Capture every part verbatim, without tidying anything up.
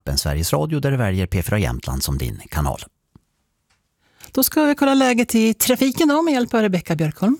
appen Sveriges Radio där du väljer P fyra Jämtland som din kanal. Då ska vi kolla läget i trafiken då med hjälp av Rebecka Björkholm.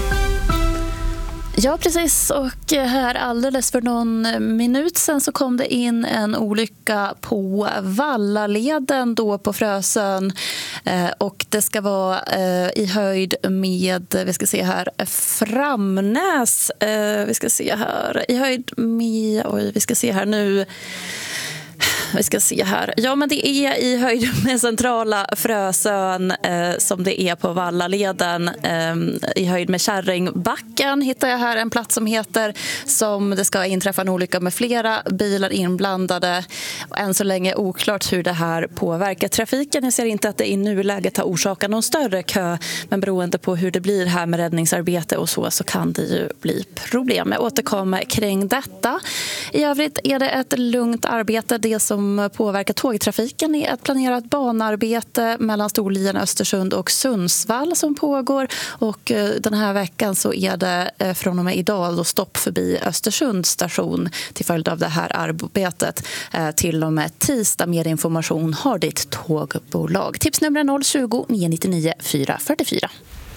Ja, precis. Och här alldeles för någon minut sen så kom det in en olycka på Vallaleden då på Frösön. Eh, och det ska vara eh, i höjd med, vi ska se här, Framnäs. Eh, vi ska se här, i höjd med, oj, vi ska se här nu. Vi ska se här. Ja, men det är i höjd med centrala Frösön eh, som det är på Vallaleden. Eh, I höjd med Kärringbacken hittar jag här en plats som heter som det ska inträffa en olycka med flera bilar inblandade. Än så länge oklart hur det här påverkar trafiken. Jag ser inte att det i nuläget har orsakat någon större kö, men beroende på hur det blir här med räddningsarbete och så så kan det ju bli problem. Jag återkommer kring detta. I övrigt är det ett lugnt arbete. Det som påverkar tågtrafiken är ett planerat banarbete mellan Storlien, Östersund och Sundsvall som pågår. Och den här veckan så är det från och med idag då stopp förbi Östersund station till följd av det här arbetet. Till och med tisdag. Mer information har ditt tågbolag. Tipsnummer noll tjugo, nio nittionio, fyra fyrtiofyra.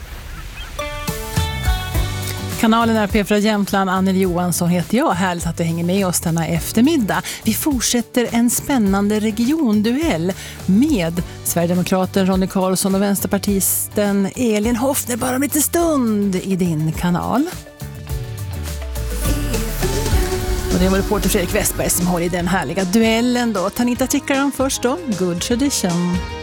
Kanalen är P fyra Jämtland, Anneli Johansson heter jag. Härligt att du hänger med oss denna eftermiddag. Vi fortsätter en spännande regionduell med Sverigedemokraten Ronny Karlsson och vänsterpartisten Elin Hoffner bara om lite stund i din kanal. Och det var reporter Fredrik Westberg som håller i den härliga duellen då. Tanita Tikaram först då, Good Tradition.